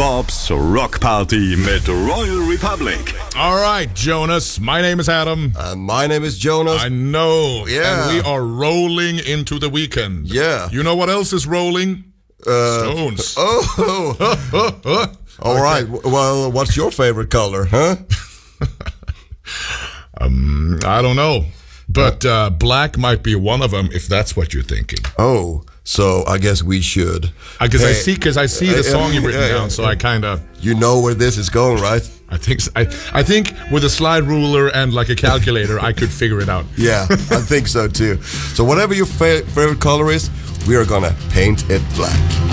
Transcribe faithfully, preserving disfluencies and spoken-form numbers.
Bobs Rock Party mit Royal Republic. All right, Jonas. My name is Adam. Uh, my name is Jonas. I know. Yeah. And we are rolling into the weekend. Yeah. You know what else is rolling? Uh, Stones. Oh. All right. Well, what's your favorite color, huh? um, I don't know. But uh, black might be one of them if that's what you're thinking. Oh, so I guess we should. I guess hey, I see because I see the uh, song you've written yeah, down, yeah. so I kind of. You know where this is going, right? I think so. I, I think with a slide ruler and like a calculator, I could figure it out. Yeah, I think so too. So whatever your fa- favorite color is, we are gonna paint it black.